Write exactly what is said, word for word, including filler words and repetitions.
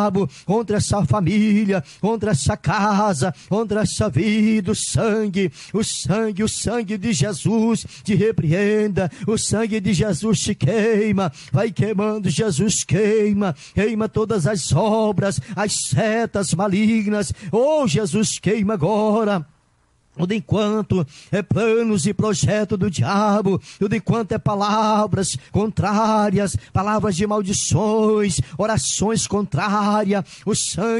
contra essa família, contra essa casa, contra essa vida. O sangue, o sangue, o sangue de Jesus te repreenda, o sangue de Jesus te queima, vai queimando, Jesus queima, queima todas as obras, as setas malignas. Oh, Jesus, queima agora. Tudo enquanto é planos e projeto do diabo, tudo enquanto é palavras contrárias, palavras de maldições, orações contrárias, o sangue